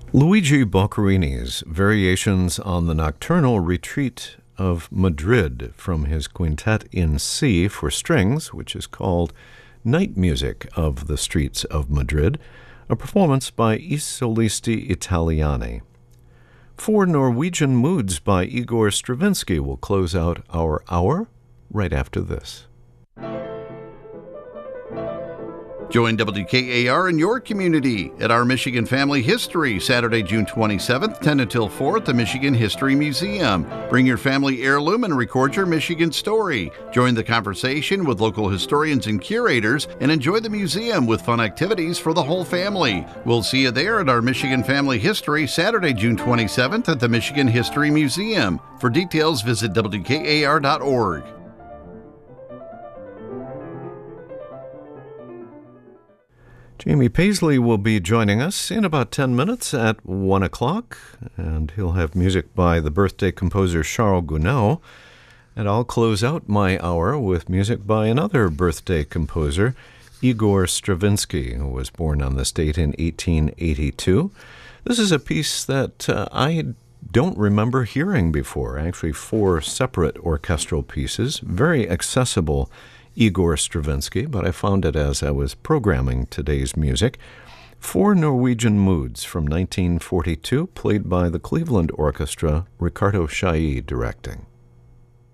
Luigi Boccherini's Variations on the Nocturnal Retreat of Madrid from his Quintet in C for strings, which is called Night Music of the Streets of Madrid, a performance by I Solisti Italiani. Four Norwegian Moods by Igor Stravinsky will close out our hour right after this. Join WKAR in your community at our Michigan Family History, Saturday, June 27th, 10 until 4 at the Michigan History Museum. Bring your family heirloom and record your Michigan story. Join the conversation with local historians and curators and enjoy the museum with fun activities for the whole family. We'll see you there at our Michigan Family History, Saturday, June 27th at the Michigan History Museum. For details, visit WKAR.org. Jamie Paisley will be joining us in about 10 minutes at 1 o'clock, and he'll have music by the birthday composer Charles Gounod. And I'll close out my hour with music by another birthday composer, Igor Stravinsky, who was born on this date in 1882. This is a piece that I don't remember hearing before, actually 4 separate orchestral pieces, very accessible Igor Stravinsky, but I found it as I was programming today's music. 4 Norwegian Moods from 1942, played by the Cleveland Orchestra, Ricardo Chailly directing.